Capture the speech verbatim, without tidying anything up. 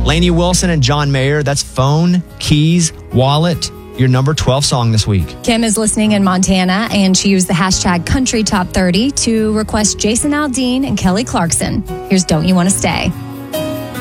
Lainey Wilson and John Mayer. That's Phone, Keys, Wallet. Your number twelve song this week. Kim is listening in Montana, and she used the hashtag Country Top thirty to request Jason Aldean and Kelly Clarkson. Here's Don't You Want to Stay.